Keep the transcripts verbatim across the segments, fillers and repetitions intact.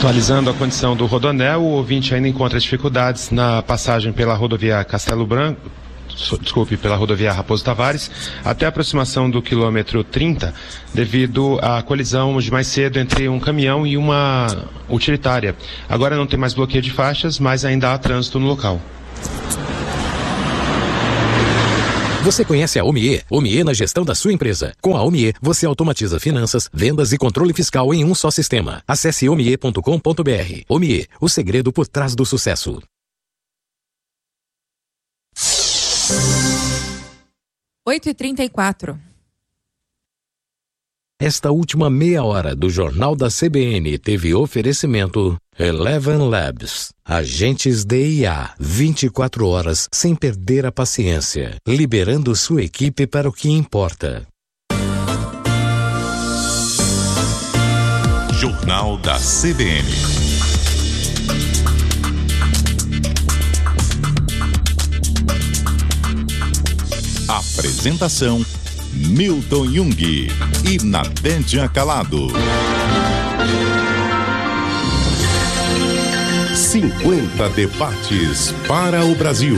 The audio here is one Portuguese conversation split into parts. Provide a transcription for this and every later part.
Atualizando a condição do Rodoanel, o ouvinte ainda encontra dificuldades na passagem pela rodovia Castelo Branco, desculpe, pela rodovia Raposo Tavares, até a aproximação do quilômetro trinta, devido à colisão de mais cedo entre um caminhão e uma utilitária. Agora não tem mais bloqueio de faixas, mas ainda há trânsito no local. Você conhece a Omie? Omie na gestão da sua empresa. Com a Omie, você automatiza finanças, vendas e controle fiscal em um só sistema. Acesse omie ponto com ponto br. Omie, o segredo por trás do sucesso. oito e trinta e quatro. Esta última meia hora do Jornal da C B N teve oferecimento Eleven Labs. Agentes de I A, vinte e quatro horas sem perder a paciência, liberando sua equipe para o que importa. Jornal da C B N. Apresentação: Milton Jung e Nadédia Calado. cinquenta debates para o Brasil.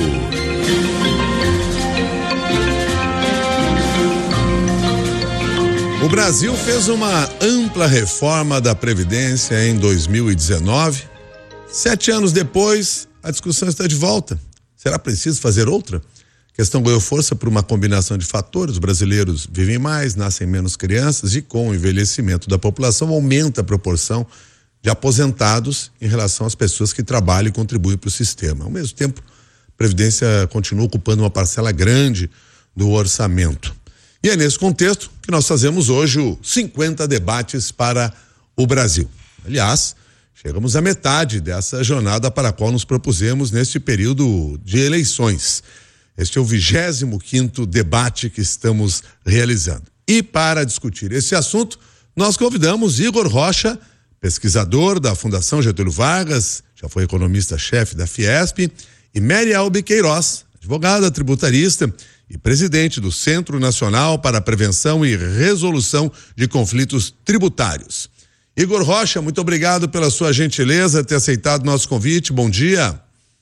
O Brasil fez uma ampla reforma da Previdência em dois mil e dezenove. Sete anos depois, a discussão está de volta. Será preciso fazer outra? A questão ganhou força por uma combinação de fatores. Os brasileiros vivem mais, nascem menos crianças e com o envelhecimento da população aumenta a proporção de aposentados em relação às pessoas que trabalham e contribuem para o sistema. Ao mesmo tempo, a Previdência continua ocupando uma parcela grande do orçamento. E é nesse contexto que nós fazemos hoje o cinquenta debates para o Brasil. Aliás, chegamos à metade dessa jornada para a qual nos propusemos neste período de eleições. Este é o vigésimo quinto debate que estamos realizando. E para discutir esse assunto, nós convidamos Igor Rocha, pesquisador da Fundação Getúlio Vargas, já foi economista-chefe da Fiesp, e Merielbe Queiroz, advogada tributarista e presidente do Centro Nacional para a Prevenção e Resolução de Conflitos Tributários. Igor Rocha, muito obrigado pela sua gentileza, ter aceitado nosso convite. Bom dia.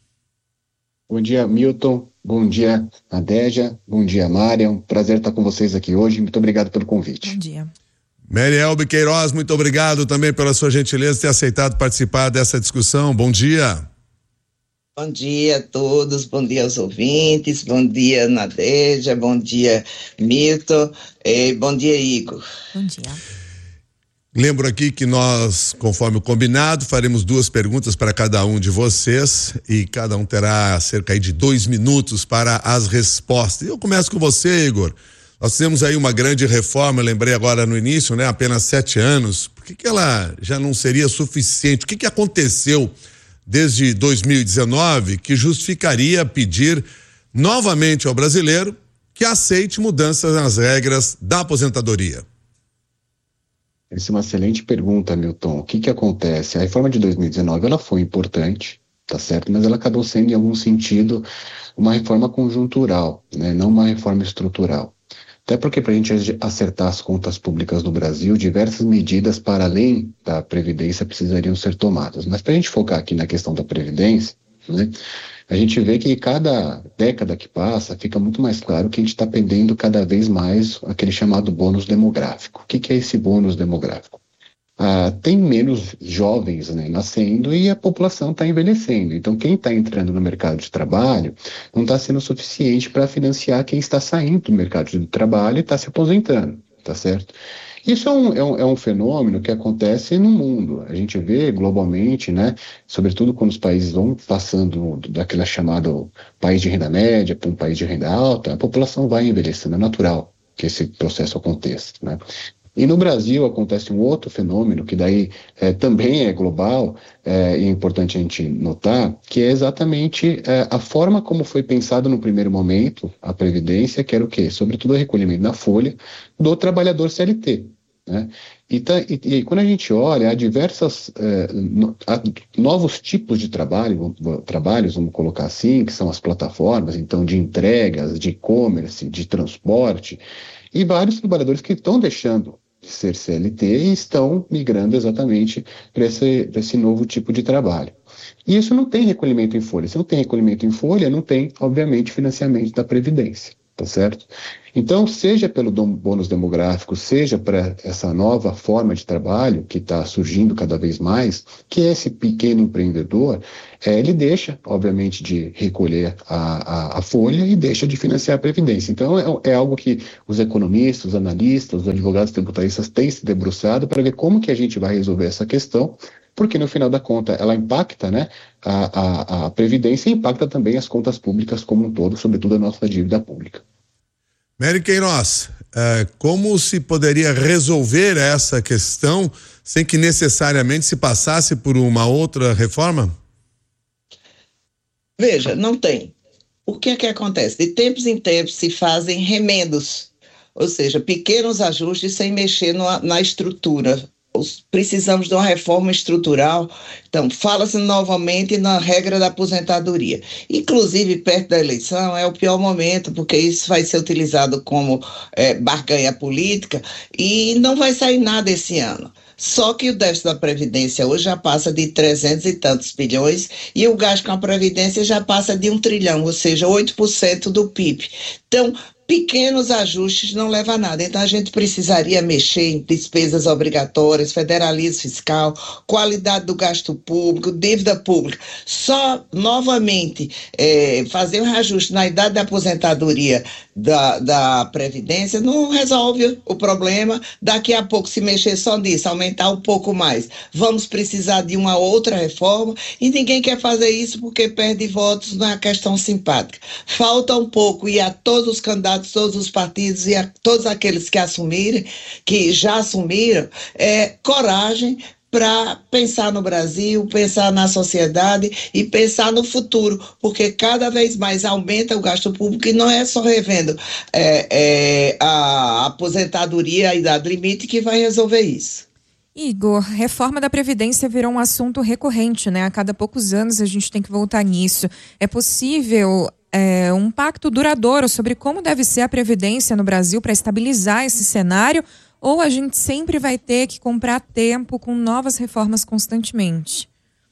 Bom dia, Milton. Bom dia, Nadédia. Bom dia, Mária. É um prazer estar com vocês aqui hoje. Muito obrigado pelo convite. Bom dia. Merielbe Queiroz, muito obrigado também pela sua gentileza ter aceitado participar dessa discussão. Bom dia. Bom dia a todos, bom dia aos ouvintes, bom dia, Nadédia, bom dia, Milton, e bom dia, Igor. Bom dia. Lembro aqui que nós, conforme o combinado, faremos duas perguntas para cada um de vocês e cada um terá cerca de dois minutos para as respostas. Eu começo com você, Igor. Nós fizemos aí uma grande reforma, eu lembrei agora no início, né? Apenas sete anos. Por que que ela já não seria suficiente? O que que aconteceu desde dois mil e dezenove que justificaria pedir novamente ao brasileiro que aceite mudanças nas regras da aposentadoria? Essa é uma excelente pergunta, Milton. O que que acontece? A reforma de dois mil e dezenove, ela foi importante, tá certo? Mas ela acabou sendo, em algum sentido, uma reforma conjuntural, né? Não uma reforma estrutural. Até porque, para a gente acertar as contas públicas no Brasil, diversas medidas para além da Previdência precisariam ser tomadas. Mas para a gente focar aqui na questão da Previdência, né, a gente vê que cada década que passa fica muito mais claro que a gente está perdendo cada vez mais aquele chamado bônus demográfico. O que, que é esse bônus demográfico? Ah, tem menos jovens, né, nascendo e a população está envelhecendo. Então, quem está entrando no mercado de trabalho não está sendo suficiente para financiar quem está saindo do mercado de trabalho e está se aposentando, tá certo? Isso é um, é, um, é um fenômeno que acontece no mundo. A gente vê globalmente, né, sobretudo quando os países vão passando daquela chamada país de renda média para um país de renda alta, a população vai envelhecendo, é natural que esse processo aconteça, né? E no Brasil acontece um outro fenômeno, que daí é, também é global, é, e é importante a gente notar, que é exatamente é, a forma como foi pensado no primeiro momento a Previdência, que era o quê? Sobretudo o recolhimento da folha do trabalhador C L T. Né? E, tá, e, e quando a gente olha, há diversos é, no, há novos tipos de trabalho, trabalhos, vamos colocar assim, que são as plataformas, então, de entregas, de e-commerce, de transporte, e vários trabalhadores que estão deixando de ser C L T e estão migrando exatamente para esse, para esse novo tipo de trabalho. E isso não tem recolhimento em folha. Se não tem recolhimento em folha, não tem, obviamente, financiamento da Previdência, tá certo? Então, seja pelo bônus demográfico, seja para essa nova forma de trabalho que está surgindo cada vez mais, que esse pequeno empreendedor, é, ele deixa, obviamente, de recolher a, a, a folha e deixa de financiar a Previdência. Então, é, é algo que os economistas, os analistas, os advogados tributaristas têm se debruçado para ver como que a gente vai resolver essa questão, porque no final da conta ela impacta, né, a, a, a Previdência e impacta também as contas públicas como um todo, sobretudo a nossa dívida pública. Mary Queiroz, é, como se poderia resolver essa questão sem que necessariamente se passasse por uma outra reforma? Veja, não tem. O que é que acontece? De tempos em tempos se fazem remendos, ou seja, pequenos ajustes sem mexer na, na estrutura. Precisamos de uma reforma estrutural. Então, fala-se novamente na regra da aposentadoria. Inclusive, perto da eleição é o pior momento, porque isso vai ser utilizado como é, barganha política e não vai sair nada esse ano. Só que o déficit da Previdência hoje já passa de trezentos e tantos bilhões e o gasto com a Previdência já passa de um trilhão, ou seja, oito por cento do P I B. Então, pequenos ajustes não levam a nada. Então, a gente precisaria mexer em despesas obrigatórias, federalismo fiscal, qualidade do gasto público, dívida pública. Só, novamente, é, fazer um reajuste na idade da aposentadoria da, da Previdência não resolve o problema. Daqui a pouco, se mexer só nisso, aumentar um pouco mais, vamos precisar de uma outra reforma e ninguém quer fazer isso porque perde votos na questão simpática. Falta um pouco e a todos os candidatos, todos os partidos e a todos aqueles que assumirem, que já assumiram, é, coragem para pensar no Brasil, pensar na sociedade e pensar no futuro, porque cada vez mais aumenta o gasto público e não é só revendo é, é, a aposentadoria, a idade limite que vai resolver isso. Igor, reforma da Previdência virou um assunto recorrente, né? A cada poucos anos a gente tem que voltar nisso. É possível é, um pacto duradouro sobre como deve ser a Previdência no Brasil para estabilizar esse cenário? Ou a gente sempre vai ter que comprar tempo com novas reformas constantemente?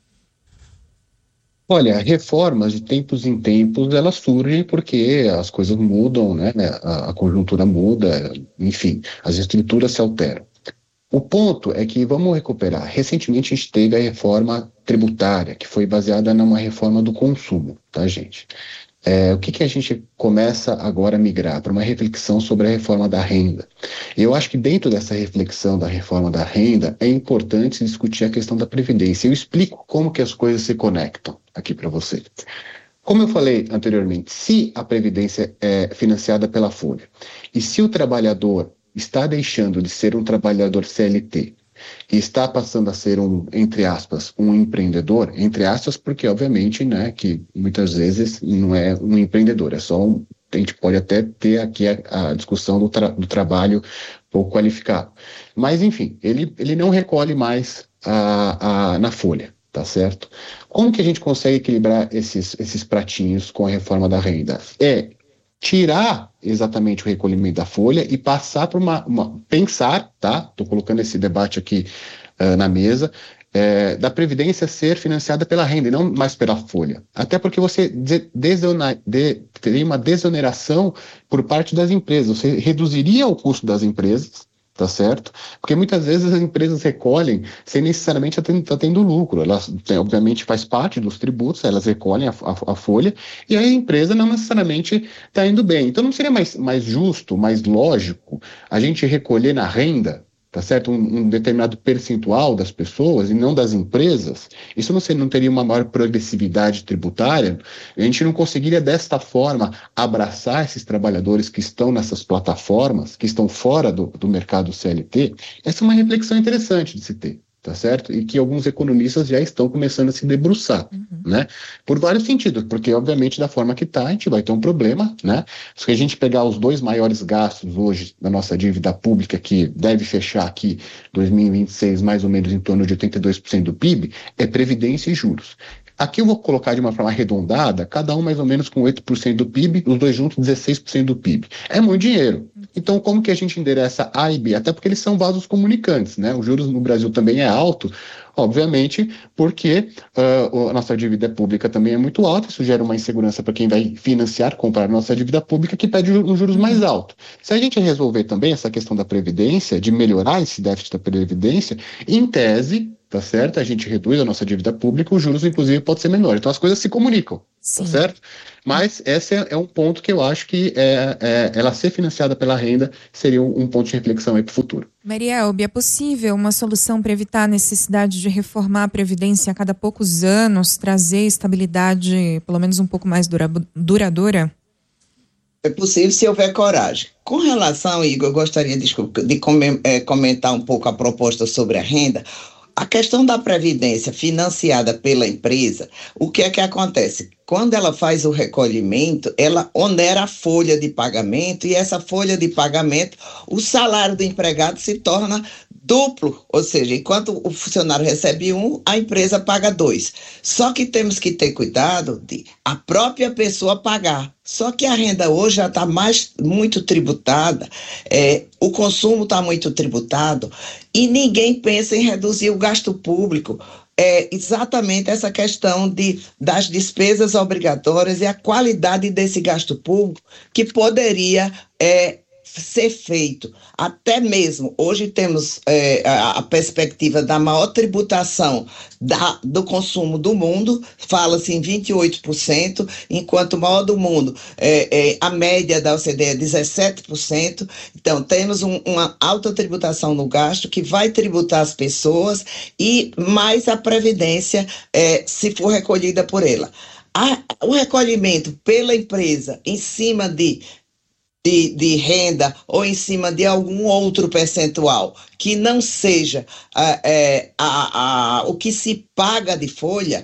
Olha, reformas de tempos em tempos, elas surgem porque as coisas mudam, né? A, a conjuntura muda, enfim, as estruturas se alteram. O ponto é que vamos recuperar. Recentemente a gente teve a reforma tributária, que foi baseada numa reforma do consumo, tá, gente? É, o que, que a gente começa agora a migrar para uma reflexão sobre a reforma da renda. Eu acho que dentro dessa reflexão da reforma da renda é importante discutir a questão da Previdência. Eu explico como que as coisas se conectam aqui para você. Como eu falei anteriormente, se a Previdência é financiada pela Folha e se o trabalhador está deixando de ser um trabalhador C L T e está passando a ser um, entre aspas, um empreendedor, entre aspas, porque obviamente, né, que muitas vezes não é um empreendedor, é só um, a gente pode até ter aqui a, a discussão do, tra, do trabalho pouco qualificado. Mas, enfim, ele, ele não recolhe mais a, a, na folha, tá certo? Como que a gente consegue equilibrar esses, esses pratinhos com a reforma da renda? É tirar exatamente o recolhimento da folha e passar para uma, uma... Pensar, tá? Estou colocando esse debate aqui uh, na mesa, é, da Previdência ser financiada pela renda e não mais pela folha. Até porque você de, desona, de, teria uma desoneração por parte das empresas. Você reduziria o custo das empresas, tá certo? Porque muitas vezes as empresas recolhem sem necessariamente estar tá tendo lucro. Elas, obviamente, faz parte dos tributos, elas recolhem a, a, a folha e a empresa não necessariamente está indo bem. Então não seria mais, mais justo, mais lógico a gente recolher na renda, tá certo? Um, um determinado percentual das pessoas e não das empresas? Isso não, não teria uma maior progressividade tributária? A gente não conseguiria desta forma abraçar esses trabalhadores que estão nessas plataformas, que estão fora do, do mercado C L T? Essa é uma reflexão interessante de se ter, tá certo? E que alguns economistas já estão começando a se debruçar, uhum. né? Por vários sentidos, porque obviamente da forma que está, a gente vai ter um problema, né? Se a gente pegar os dois maiores gastos hoje da nossa dívida pública, que deve fechar aqui dois mil e vinte e seis mais ou menos em torno de oitenta e dois por cento do P I B, é previdência e juros. Aqui eu vou colocar de uma forma arredondada, cada um mais ou menos com oito por cento do P I B, os dois juntos dezesseis por cento do P I B. É muito dinheiro. Então, como que a gente endereça A e B? Até porque eles são vasos comunicantes, né? Os juros no Brasil também é alto, obviamente, porque uh, a nossa dívida pública também é muito alta, isso gera uma insegurança para quem vai financiar, comprar a nossa dívida pública, que pede os juros mais altos. Se a gente resolver também essa questão da Previdência, de melhorar esse déficit da Previdência, em tese, tá certo? A gente reduz a nossa dívida pública, os juros, inclusive, pode ser menor. Então, as coisas se comunicam, Sim. tá certo? Mas esse é, é um ponto que eu acho que é, é, ela ser financiada pela renda seria um, um ponto de reflexão aí para o futuro. Marielbe, é possível uma solução para evitar a necessidade de reformar a Previdência a cada poucos anos, trazer estabilidade, pelo menos um pouco mais dura, duradoura? É possível se houver coragem. Com relação, Igor, eu gostaria de, de comentar um pouco a proposta sobre a renda. A questão da previdência financiada pela empresa, o que é que acontece? Quando ela faz o recolhimento, ela onera a folha de pagamento e essa folha de pagamento, o salário do empregado se torna duplo, ou seja, enquanto o funcionário recebe um, a empresa paga dois. Só que temos que ter cuidado de a própria pessoa pagar. Só que a renda hoje já está mais muito tributada, é, o consumo está muito tributado e ninguém pensa em reduzir o gasto público. É exatamente essa questão de, das despesas obrigatórias e a qualidade desse gasto público que poderia é, ser feito. Até mesmo, hoje temos é, a, a perspectiva da maior tributação da, do consumo do mundo, fala-se em vinte e oito por cento, enquanto o maior do mundo, é, é, a média da O C D E é dezessete por cento. Então, temos um, uma alta tributação no gasto que vai tributar as pessoas e mais a Previdência, é, se for recolhida por ela. A, o recolhimento pela empresa em cima de De, de renda ou em cima de algum outro percentual que não seja a, é, a, a, o que se paga de folha,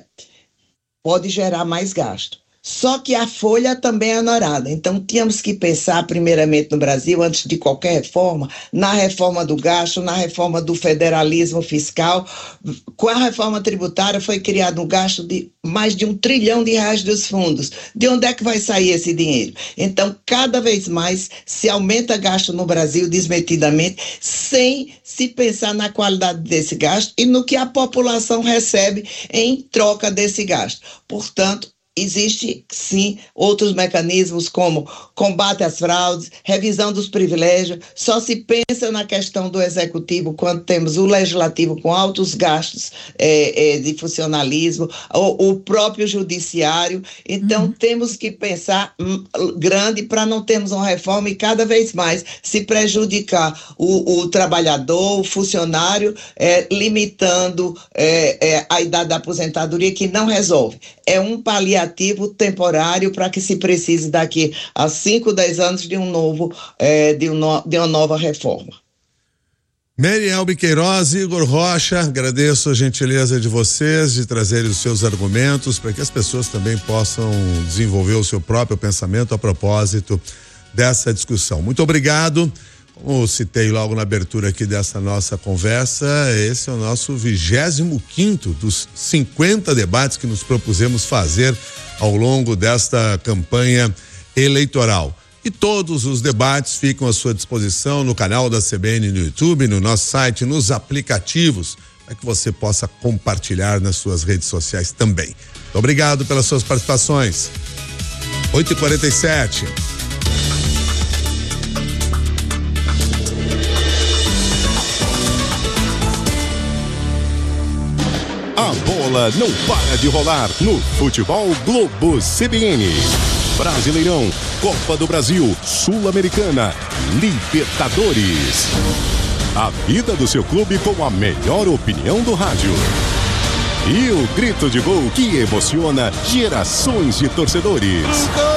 pode gerar mais gasto. Só que a folha também é honorada. Então, tínhamos que pensar, primeiramente no Brasil, antes de qualquer reforma, na reforma do gasto, na reforma do federalismo fiscal. Com a reforma tributária, foi criado um gasto de mais de um trilhão de reais dos fundos. De onde é que vai sair esse dinheiro? Então, cada vez mais se aumenta gasto no Brasil desmedidamente, sem se pensar na qualidade desse gasto e no que a população recebe em troca desse gasto. Portanto, existe, sim, outros mecanismos como combate às fraudes, revisão dos privilégios. Só se pensa na questão do executivo quando temos o legislativo com altos gastos é, é, de funcionalismo, o, o próprio judiciário. Então, uhum. temos que pensar grande para não termos uma reforma e cada vez mais se prejudicar o, o trabalhador, o funcionário, é, limitando é, é, a idade da aposentadoria, que não resolve. É um paliativo temporário para que se precise daqui a cinco, dez anos de um novo, é, de, um no, de uma nova reforma. Marielbe Queiroz, Igor Rocha, agradeço a gentileza de vocês de trazerem os seus argumentos para que as pessoas também possam desenvolver o seu próprio pensamento a propósito dessa discussão. Muito obrigado. Como citei logo na abertura aqui dessa nossa conversa, esse é o nosso vigésimo quinto dos cinquenta debates que nos propusemos fazer ao longo desta campanha eleitoral. E todos os debates ficam à sua disposição no canal da C B N no YouTube, no nosso site, nos aplicativos, para que você possa compartilhar nas suas redes sociais também. Muito obrigado pelas suas participações. oito e quarenta e sete. A bola não para de rolar no Futebol Globo C B N. Brasileirão, Copa do Brasil, Sul-Americana, Libertadores. A vida do seu clube com a melhor opinião do rádio. E o grito de gol que emociona gerações de torcedores.